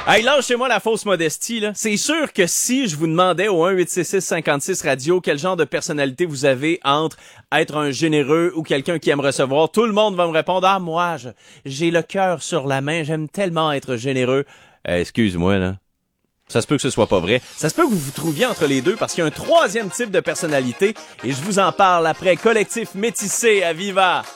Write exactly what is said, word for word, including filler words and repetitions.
Hey, lâchez-moi la fausse modestie, là. C'est sûr que si je vous demandais au un huit six six cinquante-six radio quel genre de personnalité vous avez entre être un généreux ou quelqu'un qui aime recevoir, tout le monde va me répondre, ah, moi, je, j'ai le cœur sur la main, j'aime tellement être généreux. Euh, excuse-moi, là. Ça se peut que ce soit pas vrai. Ça se peut que vous vous trouviez entre les deux parce qu'il y a un troisième type de personnalité et je vous en parle après Collectif Métissé à Viva.